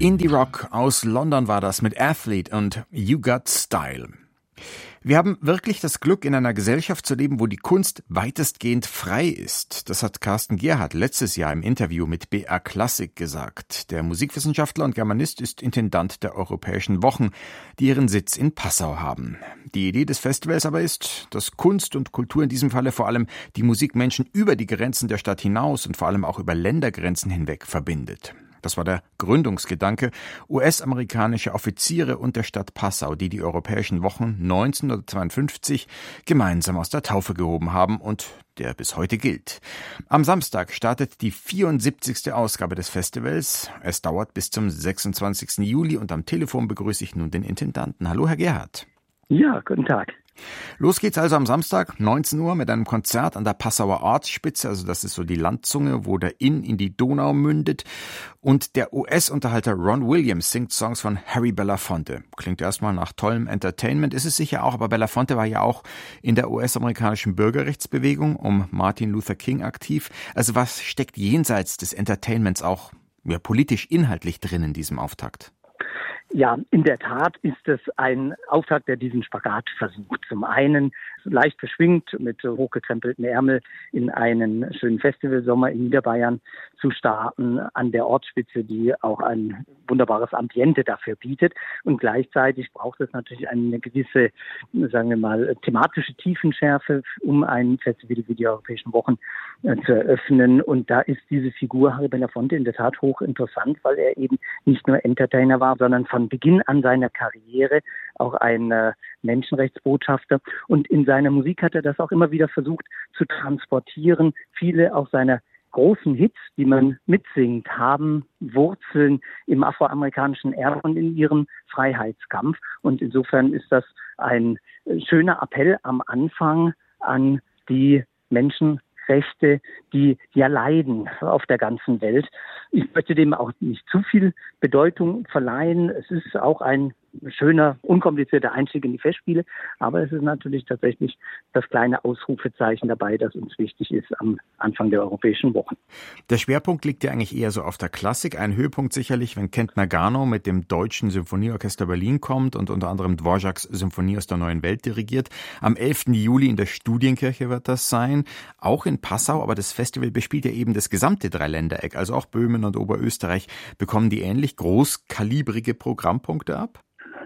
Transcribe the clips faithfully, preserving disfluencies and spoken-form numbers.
Indie-Rock aus London war das mit Athlete und You Got Style. Wir haben wirklich das Glück, in einer Gesellschaft zu leben, wo die Kunst weitestgehend frei ist. Das hat Carsten Gerhardt letztes Jahr im Interview mit B R Klassik gesagt. Der Musikwissenschaftler und Germanist ist Intendant der Europäischen Wochen, die ihren Sitz in Passau haben. Die Idee des Festivals aber ist, dass Kunst und Kultur in diesem Falle vor allem die Musikmenschen über die Grenzen der Stadt hinaus und vor allem auch über Ländergrenzen hinweg verbindet. Das war der Gründungsgedanke. U S-amerikanische Offiziere und der Stadt Passau, die die Europäischen Wochen neunzehnhundertzweiundfünfzig gemeinsam aus der Taufe gehoben haben und der bis heute gilt. Am Samstag startet die vierundsiebzigste Ausgabe des Festivals. Es dauert bis zum sechsundzwanzigsten Juli und am Telefon begrüße ich nun den Intendanten. Hallo, Herr Gerhardt. Ja, guten Tag. Los geht's also am Samstag, neunzehn Uhr, mit einem Konzert an der Passauer Ortsspitze. Also das ist so die Landzunge, wo der Inn in die Donau mündet. Und der U S-Unterhalter Ron Williams singt Songs von Harry Belafonte. Klingt erstmal nach tollem Entertainment, ist es sicher auch. Aber Belafonte war ja auch in der U S-amerikanischen Bürgerrechtsbewegung um Martin Luther King aktiv. Also was steckt jenseits des Entertainments auch ja, politisch inhaltlich drin in diesem Auftakt? Ja, in der Tat ist es ein Auftakt, der diesen Spagat versucht. Zum einen leicht verschwingt mit hochgekrempelten Ärmel in einen schönen Festivalsommer in Niederbayern zu starten, an der Ortsspitze, die auch ein wunderbares Ambiente dafür bietet. Und gleichzeitig braucht es natürlich eine gewisse, sagen wir mal, thematische Tiefenschärfe, um ein Festival wie die Europäischen Wochen äh, zu eröffnen. Und da ist diese Figur Harry Belafonte in der Tat hochinteressant, weil er eben nicht nur Entertainer war, sondern von Beginn an seiner Karriere auch ein äh, Menschenrechtsbotschafter. Und in seiner Musik hat er das auch immer wieder versucht zu transportieren. Viele auch seiner großen Hits, die man mitsingt, haben Wurzeln im afroamerikanischen Erbe und in ihrem Freiheitskampf. Und insofern ist das ein schöner Appell am Anfang an die Menschenrechte, die ja leiden auf der ganzen Welt. Ich möchte dem auch nicht zu viel Bedeutung verleihen. Es ist auch ein schöner, unkomplizierter Einstieg in die Festspiele, aber es ist natürlich tatsächlich das kleine Ausrufezeichen dabei, das uns wichtig ist am Anfang der Europäischen Wochen. Der Schwerpunkt liegt ja eigentlich eher so auf der Klassik. Ein Höhepunkt sicherlich, wenn Kent Nagano mit dem Deutschen Symphonieorchester Berlin kommt und unter anderem Dvořáks Symphonie aus der Neuen Welt dirigiert. Am elften Juli in der Studienkirche wird das sein, auch in Passau, aber das Festival bespielt ja eben das gesamte Dreiländereck, also auch Böhmen und Oberösterreich. Bekommen die ähnlich großkalibrige Programmpunkte ab?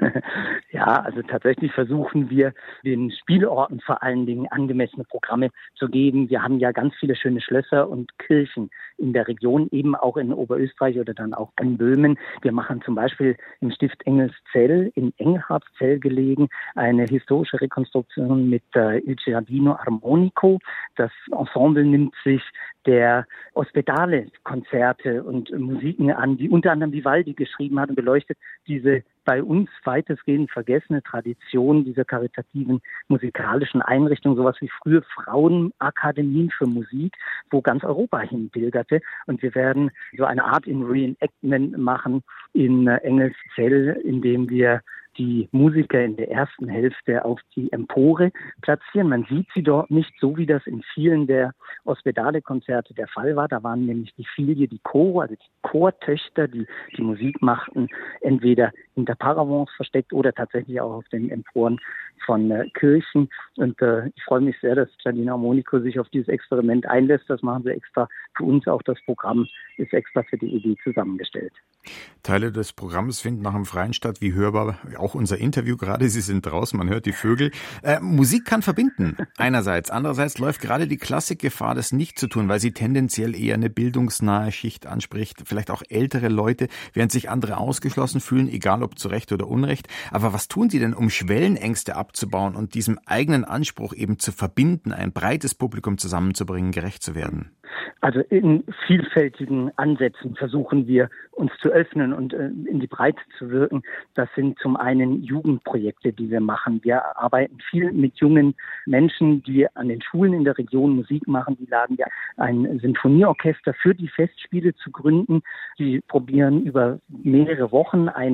Ja, also tatsächlich versuchen wir, den Spielorten vor allen Dingen angemessene Programme zu geben. Wir haben ja ganz viele schöne Schlösser und Kirchen in der Region, eben auch in Oberösterreich oder dann auch in Böhmen. Wir machen zum Beispiel im Stift Engelszell, in Engelhartszell gelegen, eine historische Rekonstruktion mit äh, Il Giardino Armonico. Das Ensemble nimmt sich der Ospedale-Konzerte und Musiken an, die unter anderem Vivaldi geschrieben hat und beleuchtet diese bei uns weitestgehend vergessene Tradition dieser karitativen musikalischen Einrichtung, sowas wie frühe Frauenakademien für Musik, wo ganz Europa hinpilgerte. Und wir werden so eine Art in Reenactment machen in Engelszell, indem wir die Musiker in der ersten Hälfte auf die Empore platzieren. Man sieht sie dort nicht, so wie das in vielen der Ospedale-Konzerte der Fall war. Da waren nämlich die Filie, die Choro, also die Chortöchter, die die Musik machten, entweder hinter Paravents versteckt oder tatsächlich auch auf den Emporen von äh, Kirchen. Und äh, ich freue mich sehr, dass Giardino Armonico sich auf dieses Experiment einlässt. Das machen sie extra für uns. Auch das Programm ist extra für die Idee zusammengestellt. Teile des Programms finden nach dem Freien statt, wie hörbar auch unser Interview gerade. Sie sind draußen, man hört die Vögel. Äh, Musik kann verbinden, einerseits. Andererseits läuft gerade die Klassik Gefahr, das nicht zu tun, weil sie tendenziell eher eine bildungsnahe Schicht anspricht, vielleicht auch ältere Leute, während sich andere ausgeschlossen fühlen, egal ob zu Recht oder Unrecht. Aber was tun Sie denn, um Schwellenängste abzubauen und diesem eigenen Anspruch eben zu verbinden, ein breites Publikum zusammenzubringen, gerecht zu werden? Also in vielfältigen Ansätzen versuchen wir, uns zu öffnen und äh, in die Breite zu wirken. Das sind zum einen Jugendprojekte, die wir machen. Wir arbeiten viel mit jungen Menschen, die an den Schulen in der Region Musik machen. Die laden ja ein Sinfonieorchester für die Festspiele zu gründen. Die probieren über mehrere Wochen ein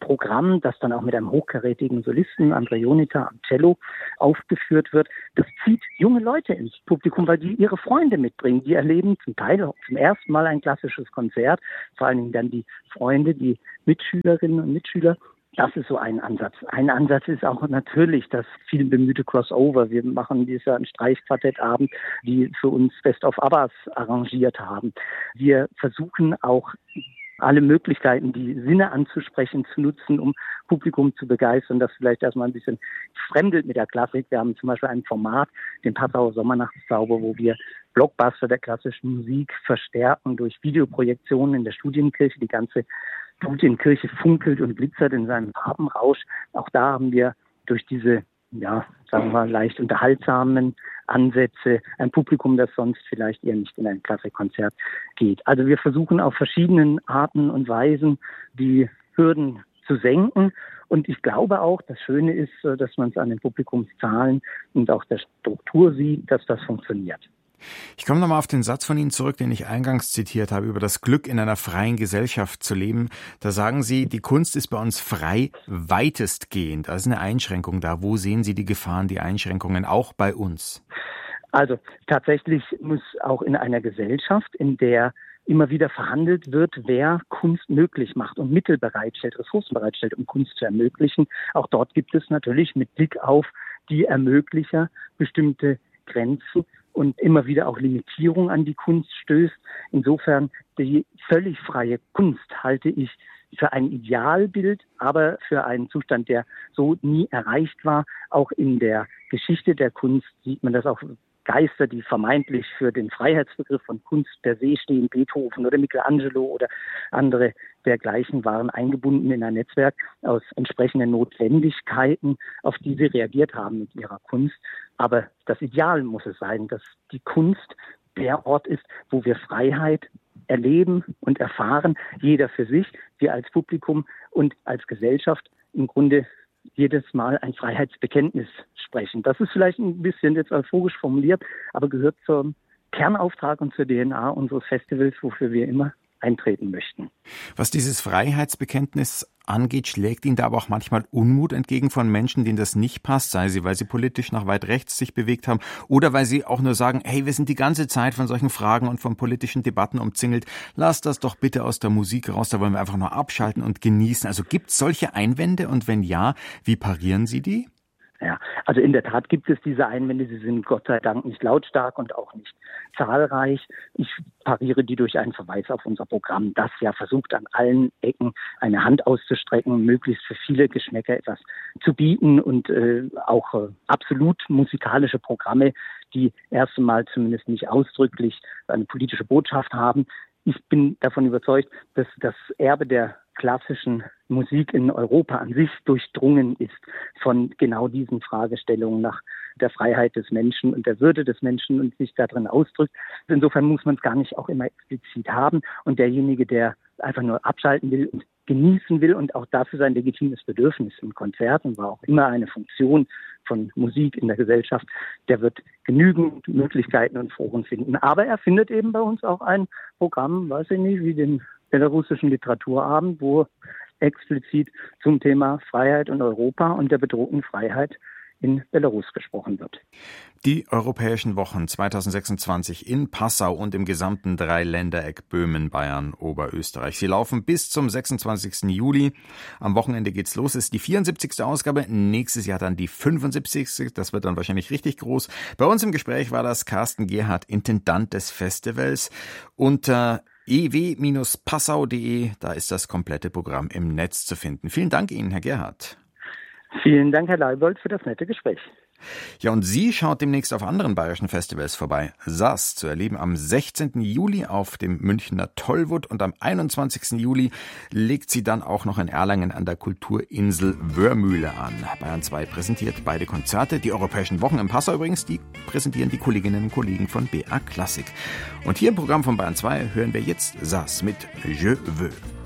Programm, das dann auch mit einem hochkarätigen Solisten, André Jonita am Cello, aufgeführt wird, das zieht junge Leute ins Publikum, weil die ihre Freunde mitbringen. Die erleben zum Teil zum ersten Mal ein klassisches Konzert, vor allen Dingen dann die Freunde, die Mitschülerinnen und Mitschüler. Das ist so ein Ansatz. Ein Ansatz ist auch natürlich das viel bemühte Crossover. Wir machen dieses Jahr einen Streichquartettabend, die für uns Best of Abbas arrangiert haben. Wir versuchen auch alle Möglichkeiten, die Sinne anzusprechen, zu nutzen, um Publikum zu begeistern, das vielleicht erstmal ein bisschen fremdelt mit der Klassik. Wir haben zum Beispiel ein Format, den Passauer Sommernachtszauber, wo wir Blockbuster der klassischen Musik verstärken durch Videoprojektionen in der Studienkirche. Die ganze Studienkirche funkelt und glitzert in seinem Farbenrausch. Auch da haben wir durch diese, ja, sagen wir, leicht unterhaltsamen Ansätze ein Publikum, das sonst vielleicht eher nicht in ein Klassikkonzert geht. Also wir versuchen auf verschiedenen Arten und Weisen die Hürden zu senken. Und ich glaube auch, das Schöne ist, dass man es an den Publikumszahlen und auch der Struktur sieht, dass das funktioniert. Ich komme nochmal auf den Satz von Ihnen zurück, den ich eingangs zitiert habe, über das Glück in einer freien Gesellschaft zu leben. Da sagen Sie, die Kunst ist bei uns frei, weitestgehend. Da ist eine Einschränkung da. Wo sehen Sie die Gefahren, die Einschränkungen auch bei uns? Also tatsächlich muss auch in einer Gesellschaft, in der immer wieder verhandelt wird, wer Kunst möglich macht und Mittel bereitstellt, Ressourcen bereitstellt, um Kunst zu ermöglichen. Auch dort gibt es natürlich mit Blick auf die Ermöglicher bestimmte Grenzen und immer wieder auch Limitierung an die Kunst stößt. Insofern die völlig freie Kunst halte ich für ein Idealbild, aber für einen Zustand, der so nie erreicht war. Auch in der Geschichte der Kunst sieht man das auch. Geister, die vermeintlich für den Freiheitsbegriff von Kunst per se stehen, Beethoven oder Michelangelo oder andere dergleichen, waren eingebunden in ein Netzwerk aus entsprechenden Notwendigkeiten, auf die sie reagiert haben mit ihrer Kunst. Aber das Ideal muss es sein, dass die Kunst der Ort ist, wo wir Freiheit erleben und erfahren, jeder für sich, wir als Publikum und als Gesellschaft im Grunde jedes Mal ein Freiheitsbekenntnis sprechen. Das ist vielleicht ein bisschen jetzt euphorisch formuliert, aber gehört zum Kernauftrag und zur D N A unseres Festivals, wofür wir immer eintreten möchten. Was dieses Freiheitsbekenntnis angeht, schlägt Ihnen da aber auch manchmal Unmut entgegen von Menschen, denen das nicht passt, sei sie, weil sie politisch nach weit rechts sich bewegt haben oder weil sie auch nur sagen, hey, wir sind die ganze Zeit von solchen Fragen und von politischen Debatten umzingelt, lasst das doch bitte aus der Musik raus, da wollen wir einfach nur abschalten und genießen. Also gibt es solche Einwände und wenn ja, wie parieren Sie die? Ja, also in der Tat gibt es diese Einwände, sie sind Gott sei Dank nicht lautstark und auch nicht zahlreich. Ich pariere die durch einen Verweis auf unser Programm, das ja versucht, an allen Ecken eine Hand auszustrecken, möglichst für viele Geschmäcker etwas zu bieten und äh, auch äh, absolut musikalische Programme, die erst einmal zumindest nicht ausdrücklich eine politische Botschaft haben. Ich bin davon überzeugt, dass das Erbe der klassischen Musik in Europa an sich durchdrungen ist von genau diesen Fragestellungen nach der Freiheit des Menschen und der Würde des Menschen und sich darin ausdrückt. Insofern muss man es gar nicht auch immer explizit haben. Und derjenige, der einfach nur abschalten will und genießen will und auch dafür sein legitimes Bedürfnis im Konzert und war auch immer eine Funktion von Musik in der Gesellschaft, der wird genügend Möglichkeiten und Foren finden. Aber er findet eben bei uns auch ein Programm, weiß ich nicht, wie den belarussischen Literaturabend, wo explizit zum Thema Freiheit und Europa und der bedrohten Freiheit in Belarus gesprochen wird. Die Europäischen Wochen zweitausendsechsundzwanzig in Passau und im gesamten Dreiländereck Böhmen, Bayern, Oberösterreich. Sie laufen bis zum sechsundzwanzigsten Juli. Am Wochenende geht's los. Es ist die vierundsiebzigste Ausgabe. Nächstes Jahr dann die fünfundsiebzigste. Das wird dann wahrscheinlich richtig groß. Bei uns im Gespräch war das Carsten Gerhardt, Intendant des Festivals. Unter e w Bindestrich passau punkt de, da ist das komplette Programm im Netz zu finden. Vielen Dank Ihnen, Herr Gerhardt. Vielen Dank, Herr Leibold, für das nette Gespräch. Ja, und sie schaut demnächst auf anderen bayerischen Festivals vorbei. S A S zu erleben am sechzehnten Juli auf dem Münchner Tollwood und am einundzwanzigsten Juli legt sie dann auch noch in Erlangen an der Kulturinsel Wörmühle an. Bayern zwei präsentiert beide Konzerte. Die Europäischen Wochen in Passau übrigens, die präsentieren die Kolleginnen und Kollegen von B A Klassik. Und hier im Programm von Bayern zwei hören wir jetzt S A S mit Je veux.